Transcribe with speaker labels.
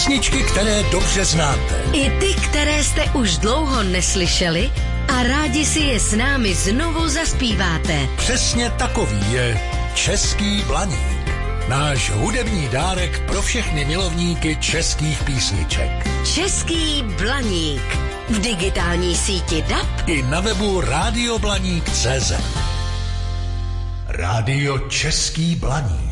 Speaker 1: Písničky, které dobře znáte.
Speaker 2: I ty, které jste už dlouho neslyšeli a rádi si je s námi znovu zaspíváte.
Speaker 1: Přesně takový je Český Blaník. Náš hudební dárek pro všechny milovníky českých písniček.
Speaker 2: Český Blaník. V digitální síti DAB
Speaker 1: I na webu radioblaník.cz. Rádio Český Blaník.